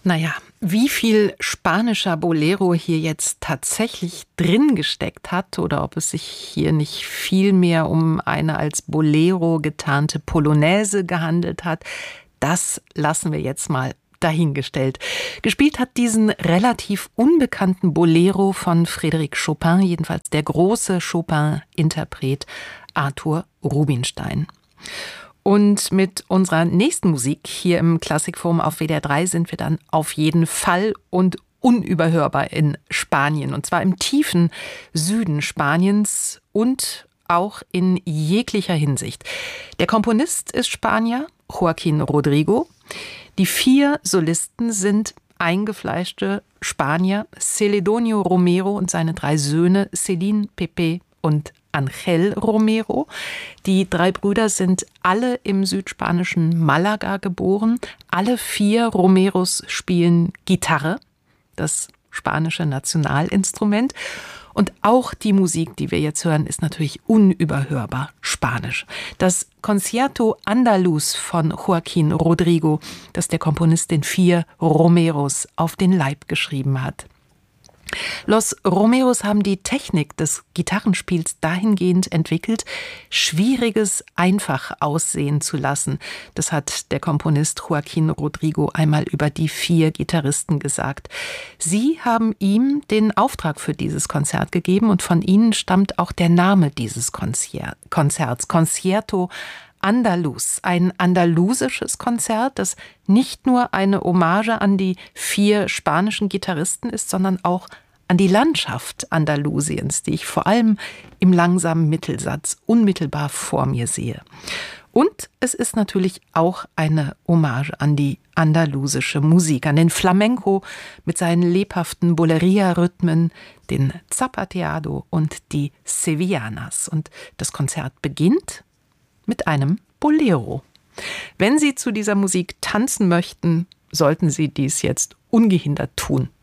Naja, wie viel spanischer Bolero hier jetzt tatsächlich drin gesteckt hat oder ob es sich hier nicht vielmehr um eine als Bolero getarnte Polonaise gehandelt hat, das lassen wir jetzt mal dahingestellt. Gespielt hat diesen relativ unbekannten Bolero von Frédéric Chopin, jedenfalls der große Chopin-Interpret Arthur Rubinstein. Und mit unserer nächsten Musik hier im Klassikforum auf WDR 3 sind wir dann auf jeden Fall und unüberhörbar in Spanien. Und zwar im tiefen Süden Spaniens und auch in jeglicher Hinsicht. Der Komponist ist Spanier, Joaquín Rodrigo. Die 4 Solisten sind eingefleischte Spanier, Celedonio Romero und seine 3 Söhne, Celine, Pepe und Ángel Romero. Die 3 Brüder sind alle im südspanischen Malaga geboren. Alle 4 Romeros spielen Gitarre, das spanische Nationalinstrument. Und auch die Musik, die wir jetzt hören, ist natürlich unüberhörbar spanisch. Das Concierto Andaluz von Joaquín Rodrigo, das der Komponist den 4 Romeros auf den Leib geschrieben hat. Los Romeros haben die Technik des Gitarrenspiels dahingehend entwickelt, Schwieriges einfach aussehen zu lassen. Das hat der Komponist Joaquín Rodrigo einmal über die 4 Gitarristen gesagt. Sie haben ihm den Auftrag für dieses Konzert gegeben und von ihnen stammt auch der Name dieses Konzerts, Concierto Andaluz, ein andalusisches Konzert, das nicht nur eine Hommage an die 4 spanischen Gitarristen ist, sondern auch an die Landschaft Andalusiens, die ich vor allem im langsamen Mittelsatz unmittelbar vor mir sehe. Und es ist natürlich auch eine Hommage an die andalusische Musik, an den Flamenco mit seinen lebhaften Boleria-Rhythmen, den Zapateado und die Sevillanas. Und das Konzert beginnt mit einem Bolero. Wenn Sie zu dieser Musik tanzen möchten, sollten Sie dies jetzt ungehindert tun.